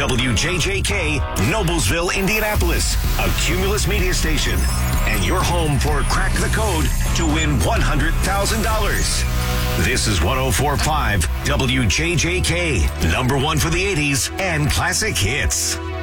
WJJK, Noblesville, Indianapolis, a Cumulus media station, and your home for Crack the Code to win $100,000. This is 104.5 WJJK, number one for the 80s and classic hits.